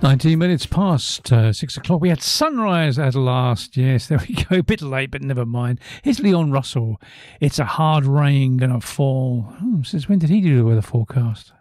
19 minutes past 6 o'clock. We had sunrise at last. Yes, there we go. A bit late, but never mind. Here's Leon Russell. It's a hard rain gonna fall. Since when did he do the weather forecast?